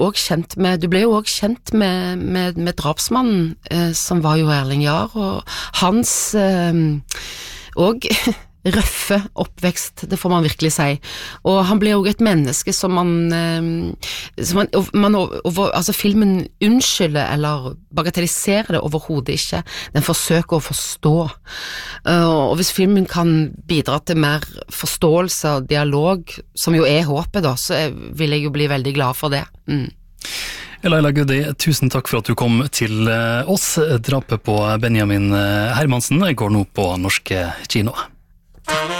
du ble jo også kjent med drapsmannen, som var jo Erling Jahr, og hans og røffe oppvekst, det får man virkelig si. Og han ble jo et menneske som altså filmen unnskylder eller bagatelliserer det overhodet ikke. Den forsøker å forstå. Og hvis filmen kan bidra til mer forståelse og dialog, som jo håpet da, så vil jeg jo bli veldig glad for det. Laila Goody, tusen takk for at du kom til oss. Drapet på Benjamin Hermansen går nå på norske kinoer.